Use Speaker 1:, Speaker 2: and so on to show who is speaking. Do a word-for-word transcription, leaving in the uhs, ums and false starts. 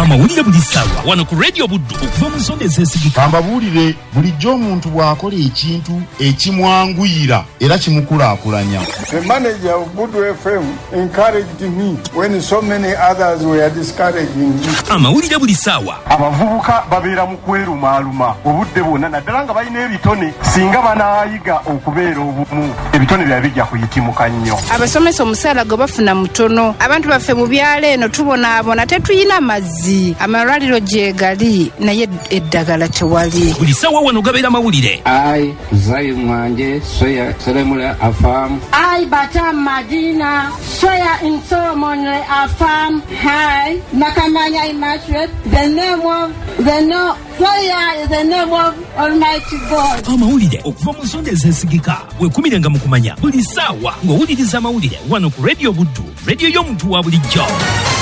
Speaker 1: amawulire buli ssaawa wano ku Radio Buddu okuva mu nsonda ezeesigika.
Speaker 2: Amawulire bulijjo omuntu bw'akola ekintu ekimwanguyira era kimukulaakulanya.
Speaker 3: The manager of Buddu F M encouraged me when so many others were discouraging me.
Speaker 1: Amawulire buli ssaawa.
Speaker 4: Abavubuka babeera mu kwerumaaluma obudde bwonna naddala nga balina ebitone singa banaayiga okubeera obumu ebitone byabwe bijja kuyitimuka nnyo.
Speaker 5: Abasomesa omusaala gwe bafuna mutono. Abantu baffe mu byalo eno tubonaabona tetuyina mazzi. Amalwaliro gyegali naye eddagala tewali.
Speaker 1: Buli ssaawa wano gabeera amawulire.
Speaker 6: Ai Zayi Mwanje soya Seremula Afam.
Speaker 7: Ai Batam Madina soya Insomonwe Afam. Hi Nakamanya Immaculate. The name of the no soya is the name of Almighty God.
Speaker 1: Amawulire okuva mu nsonda ezeesigika weekumirenga mu kumanya buli ssaawa ng'owuliriza amawulire wano ku Radio Buddu, radio y'omuntu wa bulijjo.